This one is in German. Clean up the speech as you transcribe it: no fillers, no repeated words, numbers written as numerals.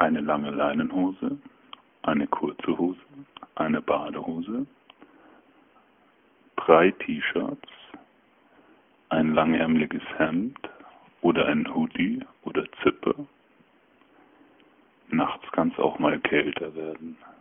eine lange Leinenhose, eine kurze Hose, eine Badehose, 3 T-Shirts, ein langärmeliges Hemd oder ein Hoodie oder Zippe. Nachts kann es auch mal kälter werden.